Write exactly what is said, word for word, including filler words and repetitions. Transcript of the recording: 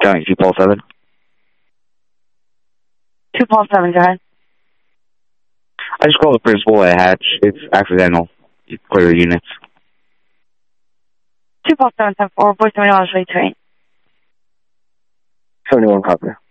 County, two Paul seven. two Paul seven, go ahead. I just called the principal at Hatch. It's accidental. You clear the units. two Paul seven seven four, voice seventy-one, twenty-three. seventy-one, copy.